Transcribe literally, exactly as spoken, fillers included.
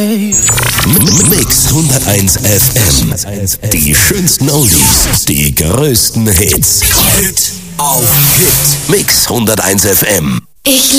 Mix hunderteins F M. Die schönsten Oldies, die größten Hits. Hit auf Hit. Mix hunderteins F M. Ich